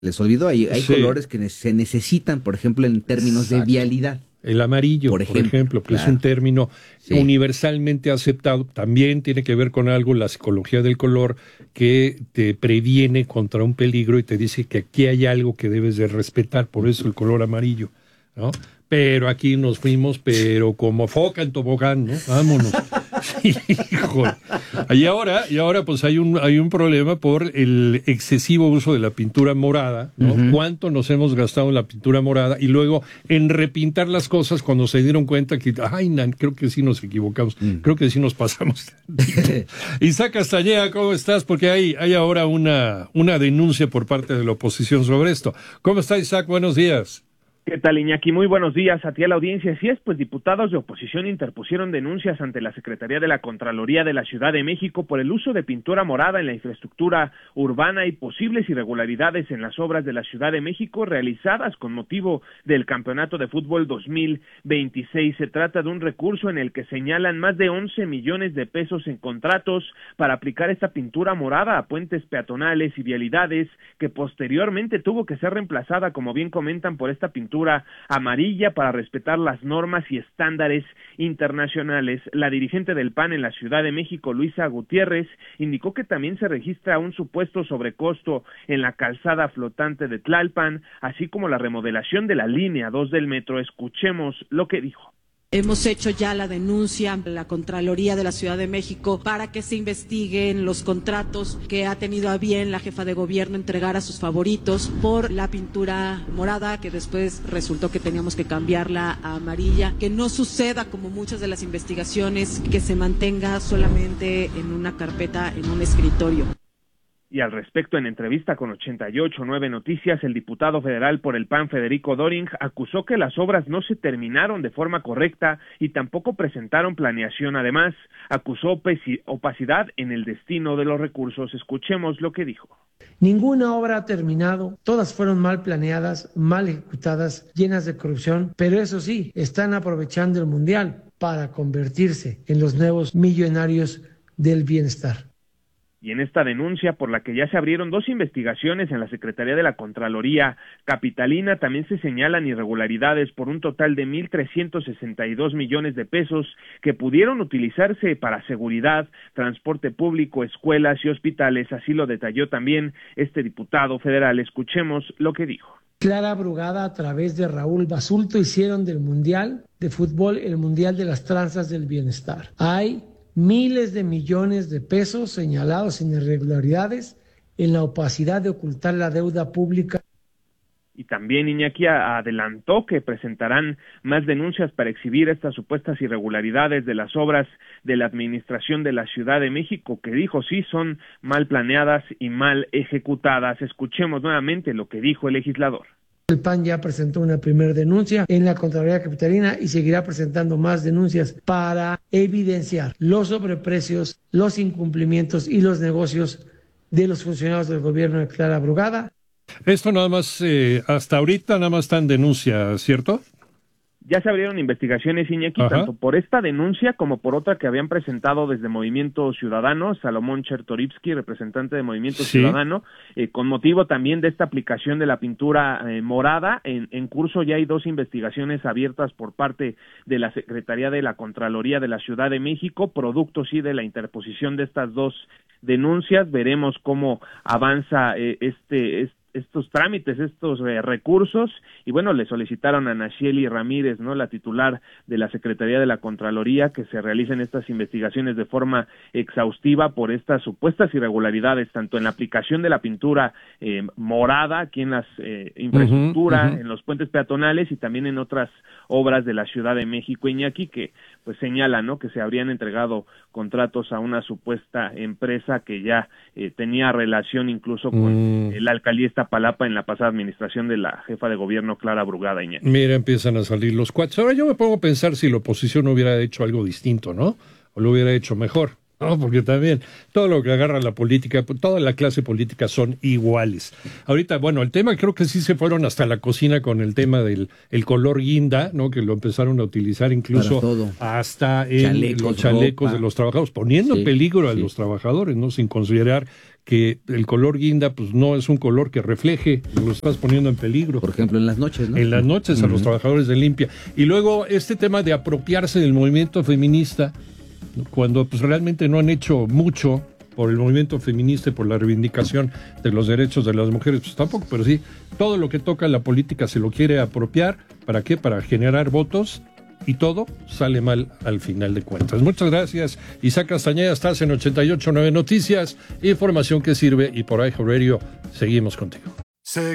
Les olvidó, hay Sí. colores que se necesitan, por ejemplo, en términos de Exacto. vialidad. El amarillo, Por por ejemplo, ejemplo, que es claro. un término Sí. universalmente aceptado, también tiene que ver con algo, la psicología del color, que te previene contra un peligro y te dice que aquí hay algo que debes de respetar, por eso el color amarillo, ¿no? Pero aquí nos fuimos, pero como foca en tobogán, ¿no? Vámonos. Híjole. Y ahora pues hay un problema por el excesivo uso de la pintura morada, ¿no? Ujú. ¿Cuánto nos hemos gastado en la pintura morada? Y luego en repintar las cosas cuando se dieron cuenta que, creo que sí nos equivocamos, creo que sí nos pasamos. Isaac Castañeda, ¿cómo estás? Porque hay ahora una denuncia por parte de la oposición sobre esto. ¿Cómo está, Isaac? Buenos días. ¿Qué tal, Iñaki? Muy buenos días a ti, a la audiencia. Así es, pues diputados de oposición interpusieron denuncias ante la Secretaría de la Contraloría de la Ciudad de México por el uso de pintura morada en la infraestructura urbana y posibles irregularidades en las obras de la Ciudad de México realizadas con motivo del Campeonato de Fútbol 2026. Se trata de un recurso en el que señalan más de 11 millones de pesos en contratos para aplicar esta pintura morada a puentes peatonales y vialidades, que posteriormente tuvo que ser reemplazada, como bien comentan, por esta pintura amarilla para respetar las normas y estándares internacionales. La dirigente del PAN en la Ciudad de México, Luisa Gutiérrez, indicó que también se registra un supuesto sobrecosto en la calzada flotante de Tlalpan, así como la remodelación de la línea 2 del metro. Escuchemos lo que dijo. Hemos hecho ya la denuncia a la Contraloría de la Ciudad de México para que se investiguen los contratos que ha tenido a bien la jefa de gobierno entregar a sus favoritos por la pintura morada, que después resultó que teníamos que cambiarla a amarilla. Que no suceda como muchas de las investigaciones, que se mantenga solamente en una carpeta, en un escritorio. Y al respecto, en entrevista con 88.9 Noticias, el diputado federal por el PAN, Federico Doring, acusó que las obras no se terminaron de forma correcta y tampoco presentaron planeación. Además, acusó opacidad en el destino de los recursos. Escuchemos lo que dijo. Ninguna obra ha terminado, todas fueron mal planeadas, mal ejecutadas, llenas de corrupción, pero eso sí, están aprovechando el Mundial para convertirse en los nuevos millonarios del bienestar. Y en esta denuncia, por la que ya se abrieron 2 investigaciones en la Secretaría de la Contraloría Capitalina, también se señalan irregularidades por un total de 1,362 millones de pesos que pudieron utilizarse para seguridad, transporte público, escuelas y hospitales. Así lo detalló también este diputado federal. Escuchemos lo que dijo. Clara Brugada, a través de Raúl Basulto, hicieron del Mundial de Fútbol el Mundial de las Tranzas del Bienestar. Hay miles de millones de pesos señalados en irregularidades en la opacidad de ocultar la deuda pública. Y también Iñaki adelantó que presentarán más denuncias para exhibir estas supuestas irregularidades de las obras de la administración de la Ciudad de México, que dijo sí son mal planeadas y mal ejecutadas. Escuchemos nuevamente lo que dijo el legislador. El PAN ya presentó una primera denuncia en la Contraloría Capitalina y seguirá presentando más denuncias para evidenciar los sobreprecios, los incumplimientos y los negocios de los funcionarios del gobierno de Clara Brugada. Esto nada más, hasta ahorita nada más está en denuncia, ¿cierto? Ya se abrieron investigaciones, Iñaki, tanto por esta denuncia como por otra que habían presentado desde Movimiento Ciudadano, Salomón Chertorivsky, representante de Movimiento Ciudadano, con motivo también de esta aplicación de la pintura morada. En curso ya hay 2 investigaciones abiertas por parte de la Secretaría de la Contraloría de la Ciudad de México, producto sí de la interposición de estas 2 denuncias. Veremos cómo avanza estos trámites, estos recursos, y bueno, le solicitaron a Nacheli Ramírez, ¿no?, la titular de la Secretaría de la Contraloría, que se realicen estas investigaciones de forma exhaustiva por estas supuestas irregularidades, tanto en la aplicación de la pintura morada, aquí en las infraestructura, en los puentes peatonales y también en otras obras de la Ciudad de México. Iñaki, que pues señala, ¿no?, que se habrían entregado contratos a una supuesta empresa que ya tenía relación incluso con la alcaldía Iztapalapa en la pasada administración de la jefa de gobierno Clara Brugada. Iñaki. Mira, empiezan a salir los cuates. Ahora yo me pongo a pensar si la oposición hubiera hecho algo distinto, ¿no? O lo hubiera hecho mejor. No, porque también todo lo que agarra la política, toda la clase política son iguales. Ahorita, bueno, el tema creo que sí se fueron hasta la cocina con el tema del color guinda, ¿no? Que lo empezaron a utilizar incluso hasta en los chalecos ropa de los trabajadores, poniendo en peligro a los trabajadores, ¿no? Sin considerar que el color guinda pues no es un color que refleje, lo estás poniendo en peligro. Por ejemplo, en las noches, ¿no? En las noches a los trabajadores de limpia. Y luego este tema de apropiarse del movimiento feminista, cuando pues realmente no han hecho mucho por el movimiento feminista y por la reivindicación de los derechos de las mujeres, pues tampoco, pero sí, todo lo que toca la política se lo quiere apropiar. ¿Para qué? Para generar votos, y todo sale mal al final de cuentas. Muchas gracias, Isaac Castañeda. Estás en 88.9 Noticias, información que sirve, y por iHeartRadio seguimos contigo.